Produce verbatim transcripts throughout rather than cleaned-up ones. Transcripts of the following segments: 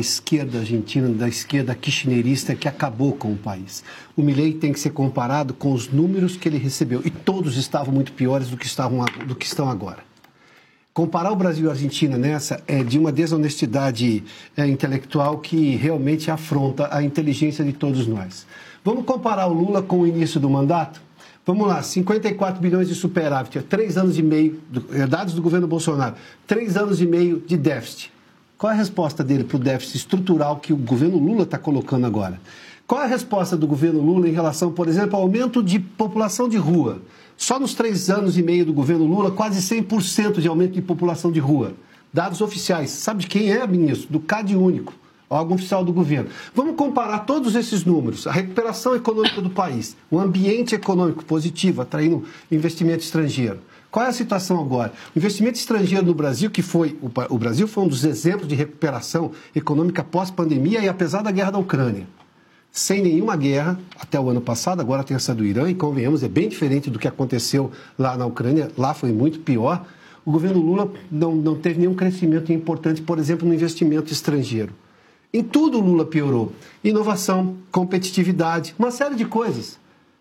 esquerda argentina, da esquerda kirchnerista que acabou com o país. O Milei tem que ser comparado com os números que ele recebeu, e todos estavam muito piores do que, estavam, do que estão agora. Comparar o Brasil e a Argentina nessa é de uma desonestidade é, intelectual que realmente afronta a inteligência de todos nós. Vamos comparar o Lula com o início do mandato? Vamos lá, cinquenta e quatro bilhões de superávit, três anos e meio, dados do governo Bolsonaro, três anos e meio de déficit. Qual é a resposta dele para o déficit estrutural que o governo Lula está colocando agora? Qual é a resposta do governo Lula em relação, por exemplo, ao aumento de população de rua? Só nos três anos e meio do governo Lula, quase cem por cento de aumento de população de rua. Dados oficiais. Sabe de quem é, ministro? Do CadÚnico, órgão oficial do governo. Vamos comparar todos esses números. A recuperação econômica do país, o ambiente econômico positivo, atraindo investimento estrangeiro. Qual é a situação agora? O investimento estrangeiro no Brasil, que foi... O Brasil foi um dos exemplos de recuperação econômica pós-pandemia e apesar da guerra da Ucrânia. Sem nenhuma guerra, até o ano passado, agora tem essa do Irã, e convenhamos, é bem diferente do que aconteceu lá na Ucrânia, lá foi muito pior. O governo Lula não, não teve nenhum crescimento importante, por exemplo, no investimento estrangeiro. Em tudo o Lula piorou. Inovação, competitividade, uma série de coisas.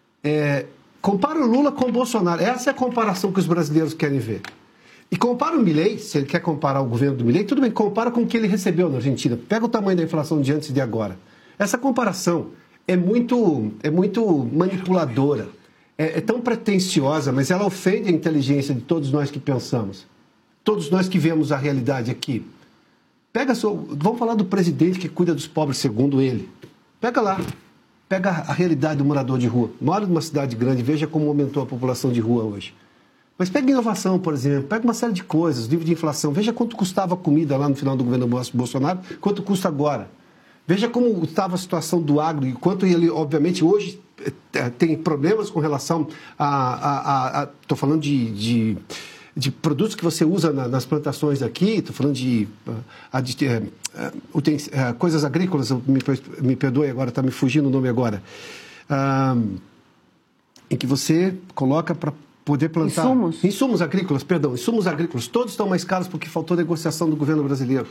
É, compara o Lula com o Bolsonaro, essa é a comparação que os brasileiros querem ver. E compara o Milei, se ele quer comparar o governo do Milei, tudo bem, compara com o que ele recebeu na Argentina. Pega o tamanho da inflação de antes e de agora. Essa comparação é muito, é muito manipuladora, é, é tão pretensiosa, mas ela ofende a inteligência de todos nós que pensamos, todos nós que vemos a realidade aqui. Pega só, vamos falar do presidente que cuida dos pobres, segundo ele. Pega lá, pega a realidade do morador de rua. Mora numa cidade grande, veja como aumentou a população de rua hoje. Mas pega inovação, por exemplo, pega uma série de coisas, livro de inflação, veja quanto custava a comida lá no final do governo Bolsonaro, quanto custa agora. Veja como estava a situação do agro e quanto ele, obviamente, hoje tem problemas com relação a... Estou falando de, de, de produtos que você usa na, nas plantações aqui, estou falando de, a, de uh, uh, coisas agrícolas, me, me perdoe agora, está me fugindo o nome agora, uh, em que você coloca para poder plantar... Insumos? Insumos agrícolas, perdão, insumos agrícolas. Todos estão mais caros porque faltou negociação do governo brasileiro.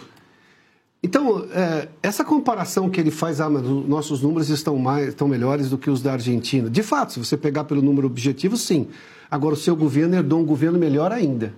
Então, é, essa comparação que ele faz, ah, mas os nossos números estão, mais, estão melhores do que os da Argentina. De fato, se você pegar pelo número objetivo, sim. Agora, o seu governo herdou um governo melhor ainda.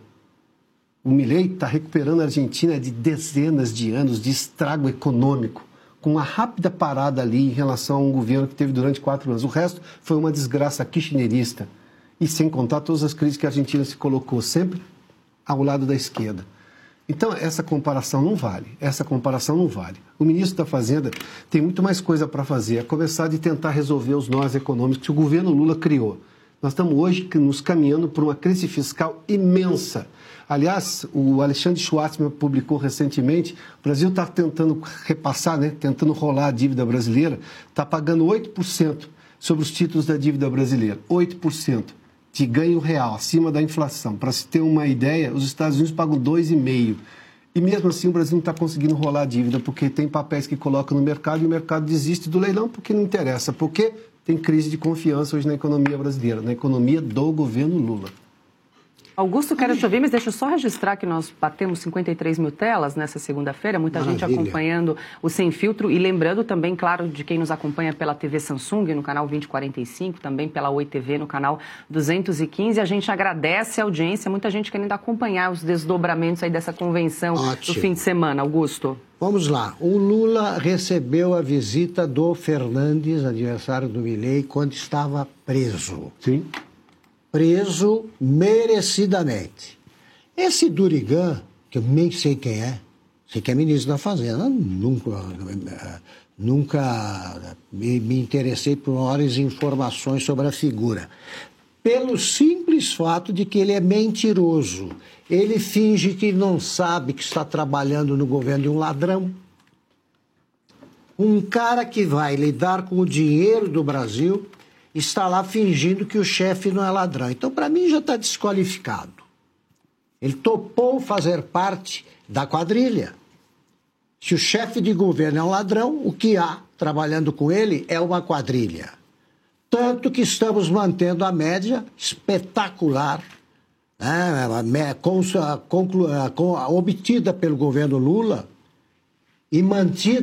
O Milei está recuperando a Argentina de dezenas de anos de estrago econômico, com uma rápida parada ali em relação a um governo que teve durante quatro anos. O resto foi uma desgraça kirchnerista. E sem contar todas as crises que a Argentina se colocou, sempre ao lado da esquerda. Então, essa comparação não vale, essa comparação não vale. O ministro da Fazenda tem muito mais coisa para fazer, a começar de tentar resolver os nós econômicos que o governo Lula criou. Nós estamos hoje nos caminhando por uma crise fiscal imensa. Aliás, o Alexandre Schwartzman publicou recentemente, o Brasil está tentando repassar, né, tentando rolar a dívida brasileira, está pagando oito por cento sobre os títulos da dívida brasileira, oito por cento. De ganho real, acima da inflação. Para se ter uma ideia, os Estados Unidos pagam dois vírgula cinco por cento. E mesmo assim o Brasil não está conseguindo rolar a dívida, porque tem papéis que colocam no mercado e o mercado desiste do leilão porque não interessa. Porque tem crise de confiança hoje na economia brasileira, na economia do governo Lula. Augusto, quero te ouvir, mas deixa eu só registrar que nós batemos cinquenta e três mil telas nessa segunda-feira, muita Maravilha. gente acompanhando o Sem Filtro e lembrando também, claro, de quem nos acompanha pela T V Samsung, no canal vinte e quarenta e cinco, também pela Oi T V, no canal duzentos e quinze. A gente agradece a audiência, muita gente querendo acompanhar os desdobramentos aí dessa convenção Ótimo. do fim de semana. Augusto. Vamos lá. O Lula recebeu a visita do Fernandes, adversário do Milei, quando estava preso. Sim. Preso merecidamente. Esse Durigan, que eu nem sei quem é, sei que é ministro da Fazenda, nunca, nunca me, me interessei por maiores informações sobre a figura. Pelo simples fato de que ele é mentiroso. Ele finge que não sabe que está trabalhando no governo de um ladrão. Um cara que vai lidar com o dinheiro do Brasil está lá fingindo que o chefe não é ladrão. Então, para mim, já está desqualificado. Ele topou fazer parte da quadrilha. Se o chefe de governo é um ladrão, o que há trabalhando com ele é uma quadrilha. Tanto que estamos mantendo a média espetacular, né, conclu, conclu, obtida pelo governo Lula e mantida